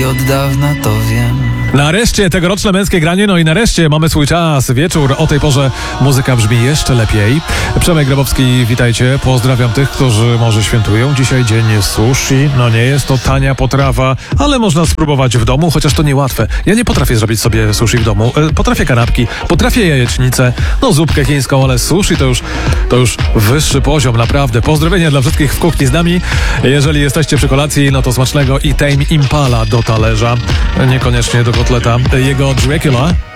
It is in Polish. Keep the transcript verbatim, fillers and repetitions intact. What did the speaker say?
i od dawna to wiem. Nareszcie tegoroczne męskie granie, no i nareszcie mamy swój czas, wieczór. O tej porze muzyka brzmi jeszcze lepiej. Przemek Grabowski, witajcie. Pozdrawiam tych, którzy może świętują. Dzisiaj dzień sushi. No nie jest to tania potrawa, ale można spróbować w domu, chociaż to niełatwe. Ja nie potrafię zrobić sobie sushi w domu. Potrafię kanapki, potrafię jajecznicę, no zupkę chińską, ale sushi to już, to już wyższy poziom, naprawdę. Pozdrowienia dla wszystkich w kuchni z nami. Jeżeli jesteście przy kolacji, no to smacznego i Tame Impala do talerza. Niekoniecznie do kotleta. Jego Dracula